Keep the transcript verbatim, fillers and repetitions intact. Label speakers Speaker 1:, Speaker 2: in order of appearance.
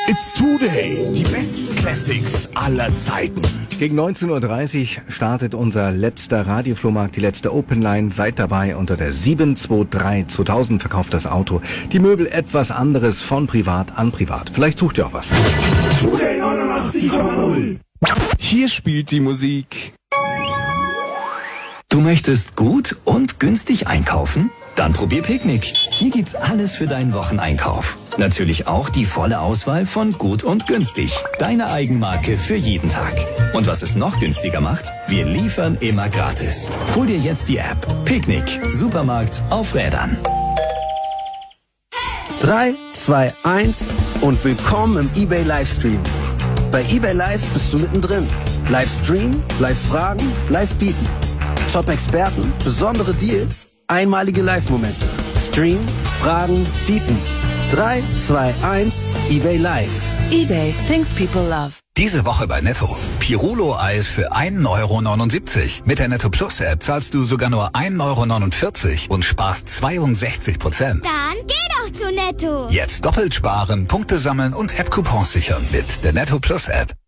Speaker 1: It's Today, die besten Classics aller Zeiten.
Speaker 2: Gegen neunzehn Uhr dreißig startet unser letzter Radioflohmarkt, die letzte Open Line. Seid dabei unter der sieben zwei drei zweitausend verkauft das Auto. Die Möbel etwas anderes von privat an privat. Vielleicht sucht ihr auch was.
Speaker 1: Today neunundachtzig Komma null.
Speaker 3: Hier spielt die Musik.
Speaker 4: Du möchtest gut und günstig einkaufen? Dann probier Picknick. Hier gibt's alles für deinen Wocheneinkauf. Natürlich auch die volle Auswahl von gut und günstig. Deine Eigenmarke für jeden Tag. Und was es noch günstiger macht? Wir liefern immer gratis. Hol dir jetzt die App. Picknick. Supermarkt auf Rädern.
Speaker 5: drei, zwei, eins und willkommen im eBay Livestream. Bei eBay Live bist du mittendrin. Livestream, Live-Fragen, Live-Bieten. Top-Experten, besondere Deals, einmalige Live-Momente. Stream, Fragen, Bieten. drei, zwei, eins, eBay Live.
Speaker 6: eBay, things people love.
Speaker 7: Diese Woche bei Netto. Pirolo-Eis für ein Euro neunundsiebzig. Mit der Netto Plus App zahlst du sogar nur ein Euro neunundvierzig und sparst zweiundsechzig Prozent.
Speaker 8: Dann geh doch zu Netto.
Speaker 7: Jetzt doppelt sparen, Punkte sammeln und App-Coupons sichern mit der Netto Plus App.